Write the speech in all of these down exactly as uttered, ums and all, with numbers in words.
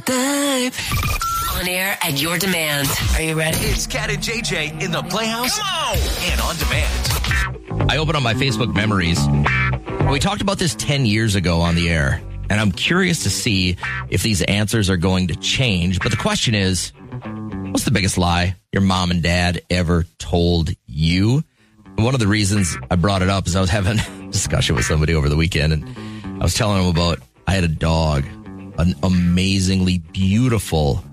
Babe. On air at your demand. Are you ready? It's Cat and J J in the Playhouse and on demand. I opened up my Facebook memories. We talked about this ten years ago on the air, and I'm curious to see if these answers are going to change. But the question is, what's the biggest lie your mom and dad ever told you? And one of the reasons I brought it up is I was having a discussion with somebody over the weekend, and I was telling them about I had a dog, an amazingly beautiful,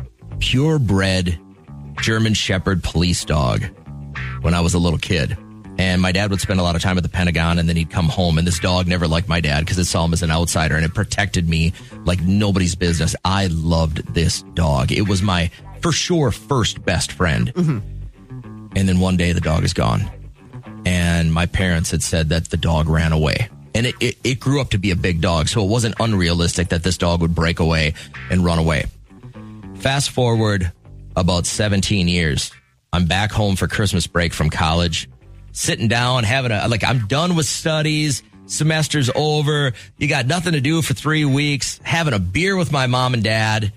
purebred German Shepherd police dog when I was a little kid. And my dad would spend a lot of time at the Pentagon, and then he'd come home, and this dog never liked my dad because it saw him as an outsider, and it protected me like nobody's business. I loved this dog. It was my, for sure, first best friend. Mm-hmm. And then one day the dog is gone. And my parents had said that the dog ran away. And it, it, it grew up to be a big dog, so it wasn't unrealistic that this dog would break away and run away. Fast forward about seventeen years. I'm back home for Christmas break from college, sitting down, having a, like, I'm done with studies, semester's over, you got nothing to do for three weeks, having a beer with my mom and dad.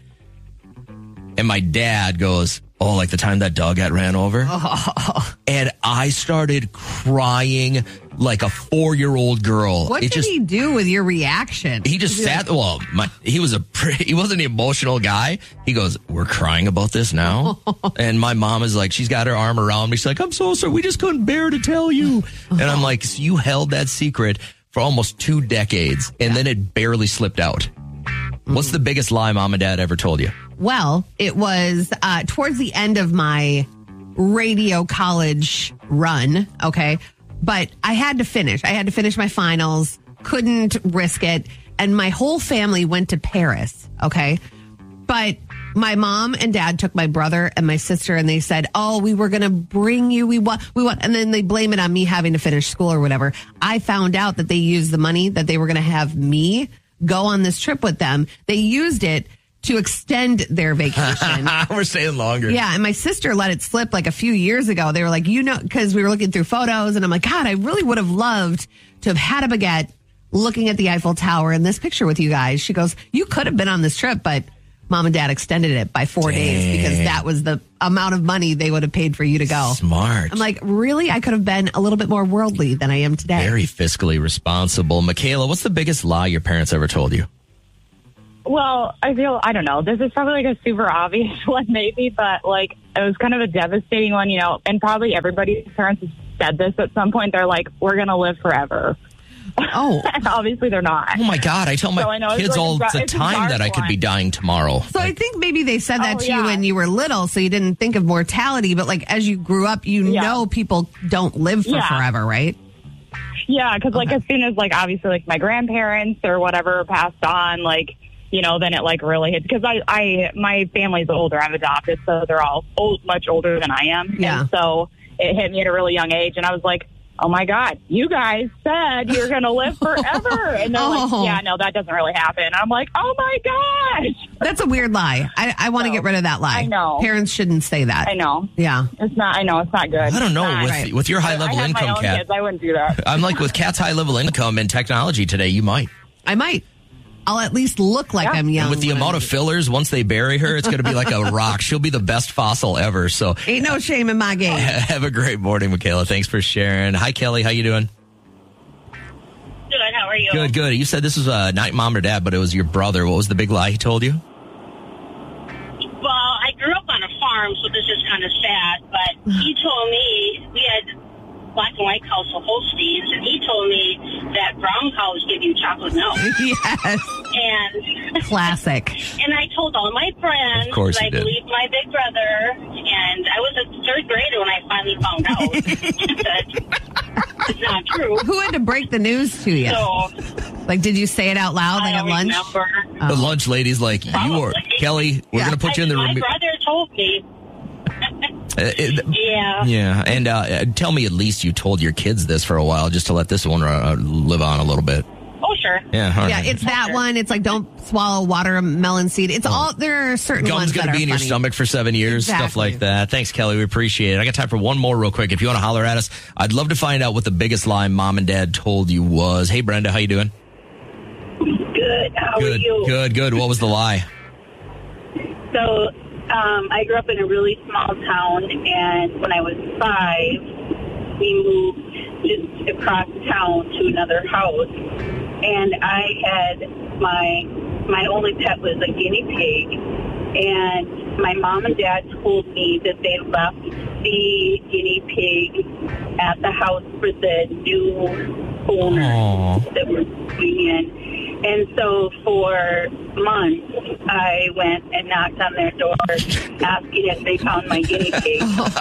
And my dad goes, oh, like the time that dog got ran over? Oh. And I started crying like a four-year-old girl. What it did just, he do with your reaction? He just sat, well, my, he was a pretty, he wasn't an emotional guy. He goes, we're crying about this now? And my mom is like, she's got her arm around me. She's like, I'm so sorry. We just couldn't bear to tell you. And I'm like, so you held that secret for almost two decades, and yeah. then it barely slipped out. Mm-hmm. What's the biggest lie mom and dad ever told you? Well, it was uh, towards the end of my radio college run, okay? But I had to finish. I had to finish my finals, couldn't risk it. And my whole family went to Paris, okay? But my mom and dad took my brother and my sister, and they said, oh, we were going to bring you. We want, we want, and then they blame it on me having to finish school or whatever. I found out that they used the money that they were going to have me go on this trip with them. They used it to extend their vacation. We're staying longer. Yeah, and my sister let it slip like a few years ago. They were like, you know, because we were looking through photos, and I'm like, God, I really would have loved to have had a baguette looking at the Eiffel Tower in this picture with you guys. She goes, you could have been on this trip, but mom and dad extended it by four Dang. days because that was the amount of money they would have paid for you to go. Smart. I'm like, really? I could have been a little bit more worldly than I am today. Very fiscally responsible. Michaela, what's the biggest lie your parents ever told you? Well, I feel, I don't know, this is probably like a super obvious one maybe, but like it was kind of a devastating one, you know, and probably everybody's parents have said this at some point. They're like, we're going to live forever. Oh. And obviously they're not. Oh my God, I tell my so I kids like all the time that I could one. be dying tomorrow. So like, I think maybe they said that oh, to yeah. you when you were little, so you didn't think of mortality, but like as you grew up, you yeah. know people don't live for yeah. forever, right? Yeah, because okay. like as soon as like obviously like my grandparents or whatever passed on, like, you know, then it like really hits because I, I, my family's older. I'm adopted, so they're all old, much older than I am. Yeah. And so it hit me at a really young age, and I was like, oh my God, you guys said you're going to live forever. And they're oh. like, yeah, no, that doesn't really happen. I'm like, oh my gosh. That's a weird lie. I, I want to so, get rid of that lie. I know. Parents shouldn't say that. I know. Yeah. It's not, I know, it's not good. I don't know. Not, with, right. with your high level I, I income, my own Kat. Kids, I wouldn't do that. I'm like, with Kat's high level income and technology today, you might. I might. I'll at least look like yeah. I'm young. And with the amount of fillers, once they bury her, it's going to be like a rock. She'll be the best fossil ever. So ain't no shame in my game. Have a great morning, Michaela. Thanks for sharing. Hi, Kelly. How you doing? Good. How are you? Good, good. You said this was uh, not mom or dad, but it was your brother. What was the big lie he told you? Well, I grew up on a farm, so this is kind of sad, but he told me we had black and white cows, so Holsteins, and he told me that brown cows give you chocolate milk. Yes. And classic. And I told all my friends, of course I you did. believed my big brother, and I was a third grader when I finally found out that it's not true. Who had to break the news to you? So, like, did you say it out loud, like I at lunch? Remember. The lunch lady's like, Probably. you are, Kelly, we're Yeah. going to put you in the room. My brother told me. Uh, it, yeah. Yeah. And uh, tell me at least you told your kids this for a while just to let this one uh, live on a little bit. Oh, sure. Yeah. All yeah, right. it's that sure. one. It's like don't swallow watermelon seed. It's Oh. all, there are certain Gum's ones that going to are be in your funny. stomach for seven years, Exactly. stuff like that. Thanks, Kelly. We appreciate it. I got time for one more real quick. If you want to holler at us, I'd love to find out what the biggest lie mom and dad told you was. Hey, Brenda, how you doing? Good. How good, are you? Good, good. What was the lie? So um, I grew up in a really small town, and when I was five, we moved just across town to another house, and I had my my only pet was a guinea pig, and my mom and dad told me that they left the guinea pig at the house for the new owners Aww. that were moving in. And so for months, I went and knocked on their door asking if they found my guinea pig.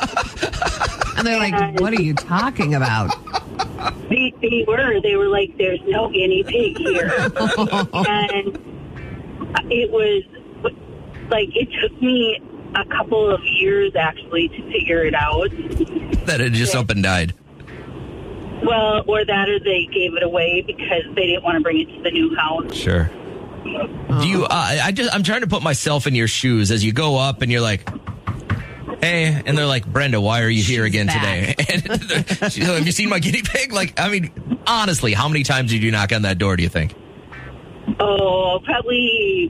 And they're like, what are you talking about? They, they were. They were like, there's no guinea pig here. And it was like, it took me a couple of years, actually, to figure it out. That it just up and died. Well, or that or they gave it away because they didn't want to bring it to the new house. Sure. Do you? Uh, I just. I'm trying to put myself in your shoes as you go up and you're like, "Hey," and they're like, "Brenda, why are you here again back. today?" And she's like, have you seen my guinea pig? Like, I mean, honestly, how many times did you knock on that door? Do you think? Oh, probably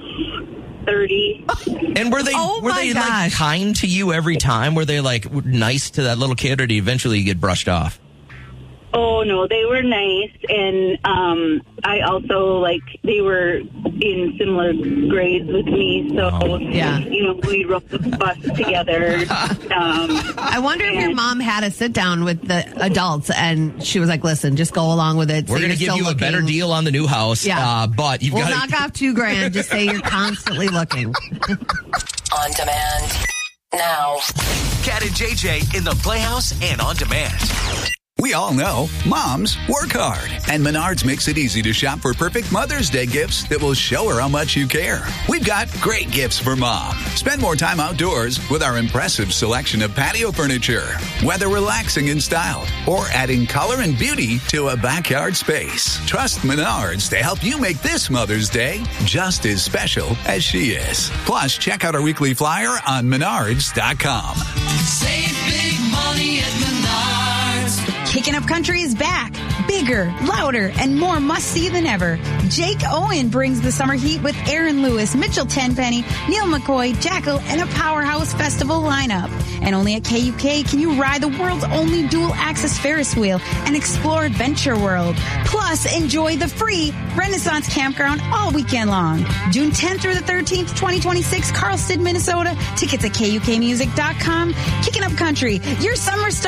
thirty. And were they Oh were my they like gosh. kind to you every time? Were they like nice to that little kid, or did you eventually get brushed off? Oh, no, they were nice, and um, I also, like, they were in similar grades with me, so, Oh. Yeah. you know, we rode the bus together. Um, I wonder if your and- mom had a sit down with the adults and she was like, listen, just go along with it. We're Say going to you're give you still a better looking. deal on the new house, Yeah. uh, but you've We'll got knock off two grand. Just say you're constantly looking. On demand. Now. Cat and J J in the Playhouse and on demand. We all know moms work hard, and Menards makes it easy to shop for perfect Mother's Day gifts that will show her how much you care. We've got great gifts for mom. Spend more time outdoors with our impressive selection of patio furniture, whether relaxing and styled or adding color and beauty to a backyard space. Trust Menards to help you make this Mother's Day just as special as she is. Plus, check out our weekly flyer on menards dot com. Save big money at Menards. Kicking Up Country is back. Bigger, louder, and more must-see than ever. Jake Owen brings the summer heat with Aaron Lewis, Mitchell Tenpenny, Neil McCoy, Jackal, and a powerhouse festival lineup. And only at K U K can you ride the world's only dual-access Ferris wheel and explore Adventure World. Plus, enjoy the free Renaissance Campground all weekend long. June tenth through the thirteenth, twenty twenty-six, Carlston, Minnesota. Tickets at K U K music dot com. Kicking Up Country, your summer starts